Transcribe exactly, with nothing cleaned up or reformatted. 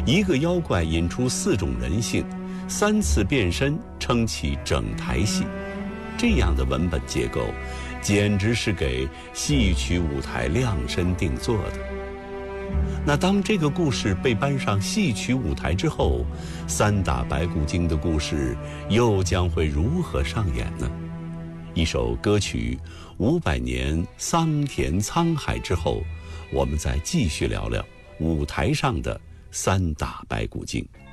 一个妖怪引出四种人性，三次变身撑起整台戏。这样的文本结构，简直是给戏曲舞台量身定做的。那当这个故事被搬上戏曲舞台之后，三打白骨精的故事又将会如何上演呢？一首歌曲《五百年桑田沧海》之后，我们再继续聊聊舞台上的三打白骨精。